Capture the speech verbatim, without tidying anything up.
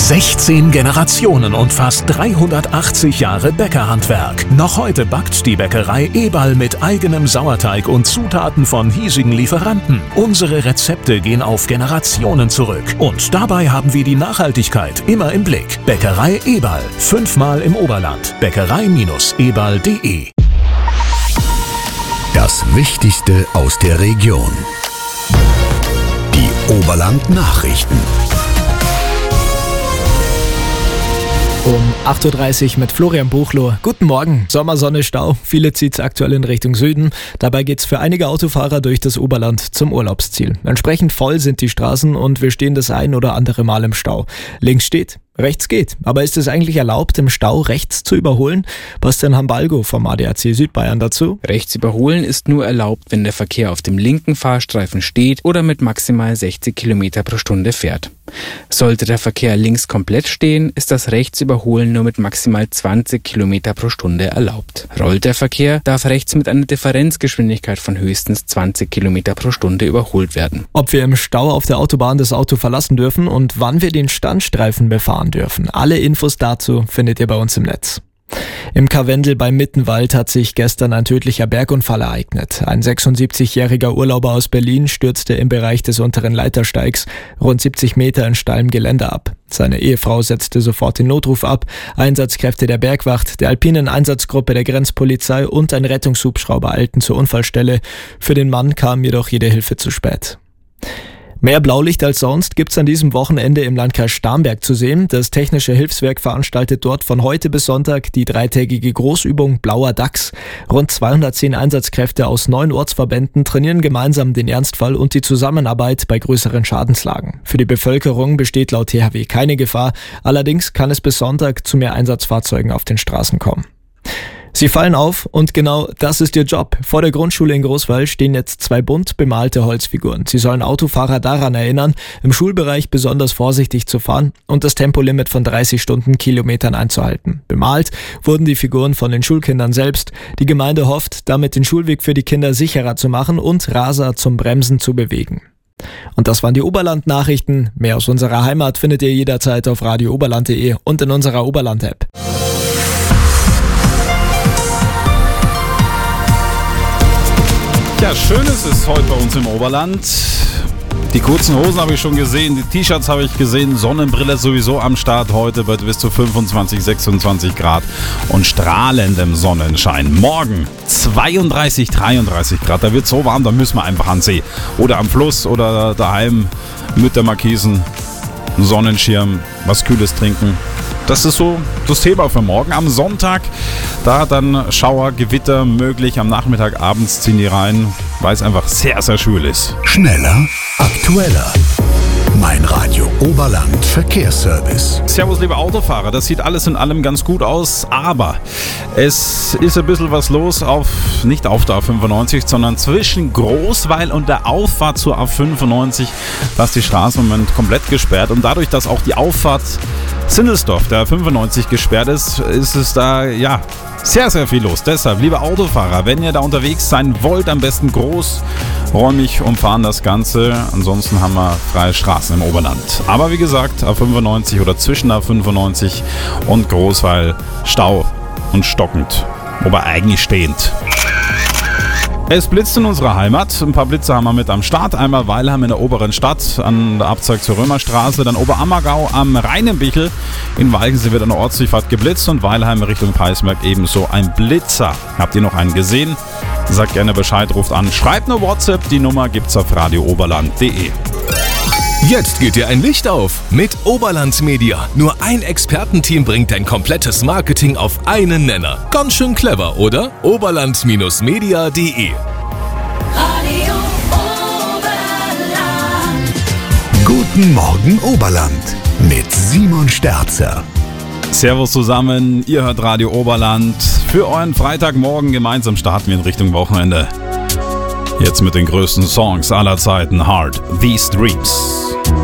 sechzehn Generationen und fast dreihundertachtzig Jahre Bäckerhandwerk. Noch heute backt die Bäckerei Eberl mit eigenem Sauerteig und Zutaten von hiesigen Lieferanten. Unsere Rezepte gehen auf Generationen zurück. Und dabei haben wir die Nachhaltigkeit immer im Blick. Bäckerei Eberl. Fünfmal im Oberland. Bäckerei Eberl punkt de. Das Wichtigste aus der Region. Die Oberland-Nachrichten. Um acht Uhr dreißig mit Florian Buchloh. Guten Morgen. Sommersonne, Stau. Viele zieht's aktuell in Richtung Süden. Dabei geht's für einige Autofahrer durch das Oberland zum Urlaubsziel. Entsprechend voll sind die Straßen und wir stehen das ein oder andere Mal im Stau. Links steht, rechts geht. Aber ist es eigentlich erlaubt, im Stau rechts zu überholen? Bastian Hambalgo vom A D A C Südbayern dazu. Rechts überholen ist nur erlaubt, wenn der Verkehr auf dem linken Fahrstreifen steht oder mit maximal sechzig Kilometer pro Stunde fährt. Sollte der Verkehr links komplett stehen, ist das Rechtsüberholen nur mit maximal zwanzig Kilometer pro Stunde erlaubt. Rollt der Verkehr, darf rechts mit einer Differenzgeschwindigkeit von höchstens zwanzig Kilometer pro Stunde überholt werden. Ob wir im Stau auf der Autobahn das Auto verlassen dürfen und wann wir den Standstreifen befahren dürfen. Alle Infos dazu findet ihr bei uns im Netz. Im Karwendel bei Mittenwald hat sich gestern ein tödlicher Bergunfall ereignet. Ein sechsundsiebzigjähriger Urlauber aus Berlin stürzte im Bereich des unteren Leitersteigs rund siebzig Meter in steilem Gelände ab. Seine Ehefrau setzte sofort den Notruf ab. Einsatzkräfte der Bergwacht, der alpinen Einsatzgruppe der Grenzpolizei und ein Rettungshubschrauber eilten zur Unfallstelle. Für den Mann kam jedoch jede Hilfe zu spät. Mehr Blaulicht als sonst gibt's an diesem Wochenende im Landkreis Starnberg zu sehen. Das Technische Hilfswerk veranstaltet dort von heute bis Sonntag die dreitägige Großübung Blauer Dachs. Rund zweihundertzehn Einsatzkräfte aus neun Ortsverbänden trainieren gemeinsam den Ernstfall und die Zusammenarbeit bei größeren Schadenslagen. Für die Bevölkerung besteht laut T H W keine Gefahr. Allerdings kann es bis Sonntag zu mehr Einsatzfahrzeugen auf den Straßen kommen. Sie fallen auf und genau das ist ihr Job. Vor der Grundschule in Großwall stehen jetzt zwei bunt bemalte Holzfiguren. Sie sollen Autofahrer daran erinnern, im Schulbereich besonders vorsichtig zu fahren und das Tempolimit von dreißig Stundenkilometern einzuhalten. Bemalt wurden die Figuren von den Schulkindern selbst. Die Gemeinde hofft, damit den Schulweg für die Kinder sicherer zu machen und Raser zum Bremsen zu bewegen. Und das waren die Oberland-Nachrichten. Mehr aus unserer Heimat findet ihr jederzeit auf radio oberland punkt de und in unserer Oberland-App. Ja, schön ist es heute bei uns im Oberland. Die kurzen Hosen habe ich schon gesehen, die T-Shirts habe ich gesehen, Sonnenbrille sowieso am Start heute bei bis zu fünfundzwanzig, sechsundzwanzig Grad und strahlendem Sonnenschein. Morgen zweiunddreißig, dreiunddreißig Grad, da wird so warm, da müssen wir einfach an den See oder am Fluss oder daheim mit der Markisen, Sonnenschirm, was Kühles trinken. Das ist so das Thema für morgen. Am Sonntag, da dann Schauer, Gewitter möglich. Am Nachmittag, abends ziehen die rein, weil es einfach sehr, sehr schwül ist. Schneller, aktueller. Mein Radio Oberland Verkehrsservice. Servus, liebe Autofahrer. Das sieht alles in allem ganz gut aus, aber es ist ein bisschen was los auf, nicht auf der A fünfundneunzig, sondern zwischen Großweil und der Auffahrt zur A fünfundneunzig. Da ist die Straße im Moment komplett gesperrt und dadurch, dass auch die Auffahrt Sindelsdorf, der A fünfundneunzig, gesperrt ist, ist es da, ja, sehr, sehr viel los. Deshalb, liebe Autofahrer, wenn ihr da unterwegs sein wollt, am besten großräumig umfahren das Ganze. Ansonsten haben wir freie Straßen im Oberland. Aber wie gesagt, A fünfundneunzig oder zwischen A fünfundneunzig und Großweil Stau und stockend. Wobei eigentlich stehend. Es blitzt in unserer Heimat. Ein paar Blitze haben wir mit am Start. Einmal Weilheim in der oberen Stadt an der Abzweig zur Römerstraße. Dann Oberammergau am Rheinenbichel. In Walchensee wird an der Ortsdurchfahrt geblitzt. Und Weilheim Richtung Peisberg ebenso ein Blitzer. Habt ihr noch einen gesehen? Sagt gerne Bescheid, ruft an. Schreibt eine WhatsApp. Die Nummer gibt's auf radio oberland punkt de. Jetzt geht dir ein Licht auf mit Oberland Media. Nur ein Expertenteam bringt dein komplettes Marketing auf einen Nenner. Ganz schön clever, oder? oberland Media punkt de. Radio Oberland. Guten Morgen Oberland mit Simon Sterzer. Servus zusammen, ihr hört Radio Oberland. Für euren Freitagmorgen gemeinsam starten wir in Richtung Wochenende. Jetzt mit den größten Songs aller Zeiten, Heart These Dreams.